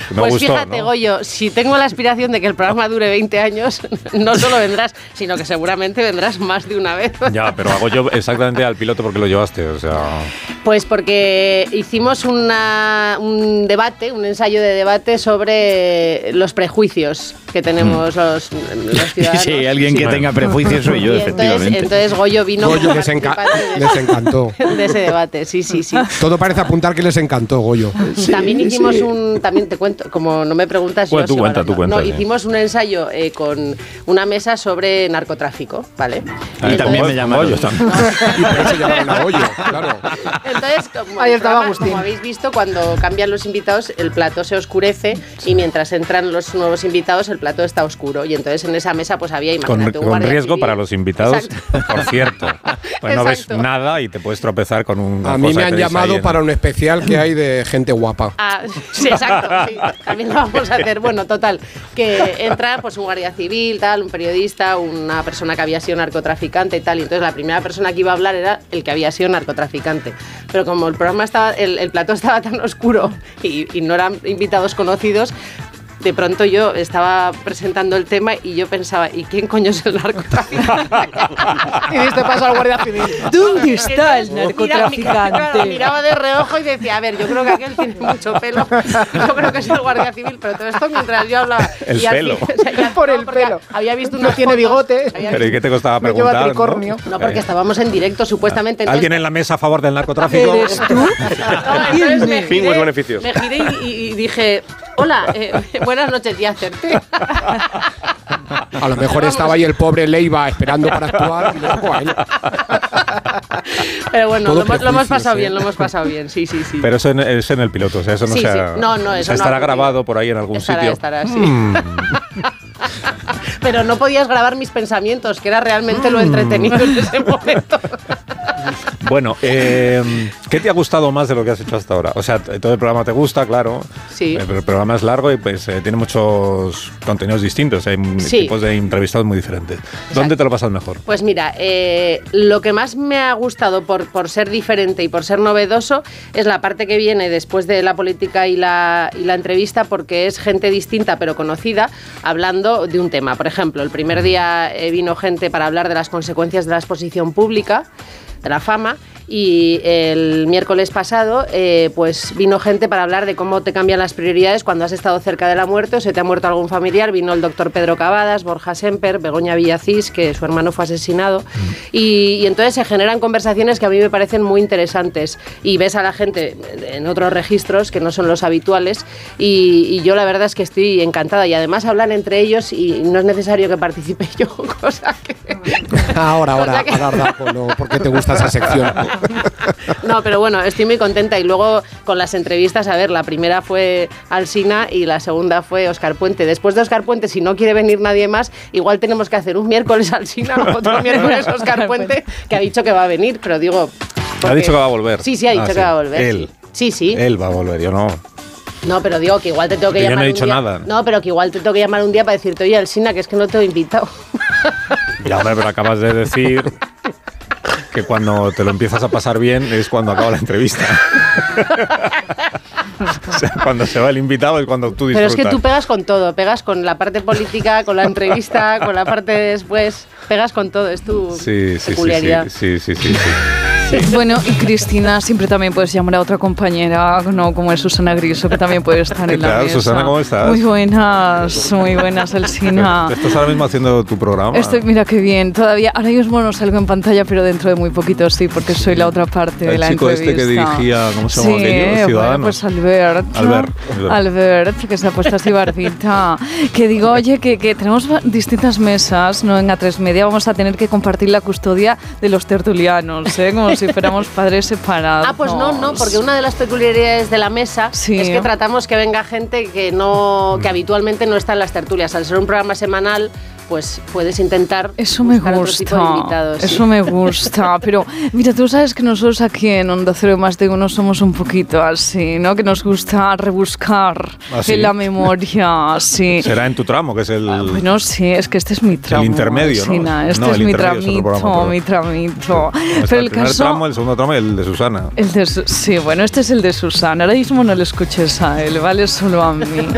No pues gustó, fíjate, ¿no? Goyo, si tengo la aspiración de que el programa dure 20 años, no solo vendrás, sino que seguramente vendrás más de una vez. Ya, pero hago yo exactamente al piloto porque lo llevaste, o sea... Pues porque hicimos un debate, un ensayo de debate sobre los prejuicios que tenemos los ciudadanos. Sí, alguien que tenga prejuicios soy yo, Y efectivamente. entonces Goyo vino Goyo como les participante encantó. de ese debate, sí. Todo parece apuntar que les encantó, Goyo. También hicimos también te cuento, como no me preguntas, Bueno, yo tú cuenta. No, hicimos un ensayo con una mesa sobre narcotráfico, ¿vale? Y también me llamaron. Goyo también. Y por eso llamaron a Goyo, claro. Entonces, como, Ahí estaba Agustín. como habéis visto, cuando cambian los invitados, el plató se oscurece y mientras entran los nuevos invitados, el plató está oscuro. Y entonces en esa mesa pues había, imagínate, un Con guardia riesgo civil. para los invitados, Exacto. por cierto. Pues no ves Exacto. nada y te puedes tropezar con un... A mí me han llamado para un especial que hay de gente guapa. Ah, sí, exacto, sí, también lo vamos a hacer. Bueno, total, que entra pues un guardia civil, tal, un periodista, una persona que había sido narcotraficante y tal, y entonces la primera persona que iba a hablar era el que había sido narcotraficante. Pero como el programa estaba, el plató estaba tan oscuro y no eran invitados conocidos, de pronto yo estaba presentando el tema y yo pensaba, ¿y quién coño es el narcotraficante? Y diste paso al guardia civil. ¿Dónde está el Entonces, narcotraficante? Miraba de reojo y decía, a ver, yo creo que aquel tiene mucho pelo, yo creo que es el guardia civil, pero todo esto mientras yo hablaba. El y al pelo. fin- o sea, ya- Por no, el porque pelo. Había visto No unas tiene fotos, bigote. había Pero ¿y qué te costaba No lleva preguntar? tricornio. No, porque estábamos en directo, supuestamente. Entonces, ¿Alguien en la mesa a favor del narcotráfico? ¿Eres tú? no, entonces me Fin, giré, beneficios. me giré y dije, hola, buenas noches, y acerté. A lo mejor estaba ahí el pobre Leiva esperando para actuar y le tocó a él. Pero bueno, Todo lo hemos pasado prejuicios, bien, sí. Pero eso es en el piloto, o sea, eso no Sí, se ha... sí. No, o eso sea, no estará ha grabado por ahí en algún sitio. Estará, sí. Pero no podías grabar mis pensamientos, que era realmente lo entretenido en ese momento. Bueno, ¿qué te ha gustado más de lo que has hecho hasta ahora? O sea, todo el programa te gusta, claro. Sí. Pero el programa es largo y pues tiene muchos contenidos distintos. Hay Sí. tipos de entrevistados muy diferentes. ¿Dónde te lo pasas mejor? Pues mira, lo que más me ha gustado por ser diferente y por ser novedoso es la parte que viene después de la política y la entrevista, porque es gente distinta pero conocida hablando de un tema. Por ejemplo, el primer día vino gente para hablar de las consecuencias de la exposición pública, de la fama, y el miércoles pasado pues vino gente para hablar de cómo te cambian las prioridades cuando has estado cerca de la muerte o se te ha muerto algún familiar. Vino el doctor Pedro Cavadas, Borja Semper, Begoña Villacís, que su hermano fue asesinado, y entonces se generan conversaciones que a mí me parecen muy interesantes y ves a la gente en otros registros que no son los habituales y yo la verdad es que estoy encantada, y además hablan entre ellos y no es necesario que participe yo, cosa que... Ahora, que- no, ¿por qué te gusta esa sección? No, pero bueno, estoy muy contenta. Y luego con las entrevistas, a ver, la primera fue Alsina y la segunda fue Óscar Puente. Después de Óscar Puente, si no quiere venir nadie más, igual tenemos que hacer un miércoles Alsina, otro miércoles Óscar Puente, que ha dicho que va a venir, pero digo... Ha porque- dicho que va a volver. Sí, ha dicho que va a volver. Él. Sí. Él va a volver, yo no. No, pero digo que igual te tengo que Que yo llamar no he un dicho día. nada. No, pero que igual te tengo que llamar un día para decirte, oye, Alsina, que es que no te he invitado. Ya, hombre, pero acabas de decir que cuando te lo empiezas a pasar bien es cuando acaba la entrevista. O sea, cuando se va el invitado es cuando tú Pero disfrutas. es que tú pegas con todo, pegas con la parte política, con la entrevista, con la parte de después, pegas con todo, es tu peculiaridad. Sí. Bueno, y Cristina, siempre también puedes llamar a otra compañera, no como es Susana Griso, que también puede estar ¿Qué en la tal, mesa. Susana, cómo estás? Muy buenas, Alsina. ¿Estás ahora mismo haciendo tu programa? Mira qué bien, todavía, ahora mismo no salgo en pantalla, pero dentro de muy poquito sí, porque soy la otra parte de la chico entrevista. este que dirigía, ¿cómo se llama aquello? Bueno, Ciudadanos. pues Albert, que se ha puesto así barbita. Que digo, oye, que tenemos distintas mesas, ¿no? En A3 Media vamos a tener que compartir la custodia de los tertulianos, ¿eh? Como si fuéramos padres separados. Ah, pues no, porque una de las peculiaridades de la mesa Sí. es que tratamos que venga gente que habitualmente no está en las tertulias. Al ser un programa semanal, pues puedes intentar Eso me buscar otro tipo de invitados. eso me gusta, pero mira, tú sabes que nosotros aquí en Onda Cero Más de Uno somos un poquito así, ¿no? Que nos gusta rebuscar ¿Ah, sí? en la memoria, sí. Será en tu tramo, que es el... Bueno, sí, es que este es mi tramo. El intermedio, ¿no? Alsina, este No, es el mi intermedio es otro programa, tramito, pero- mi tramito. Está Pero el el primer caso... tramo, el segundo tramo y el de Susana. Sí, bueno, este es el de Susana. Ahora mismo no le escuches a él, ¿vale? Solo a mí.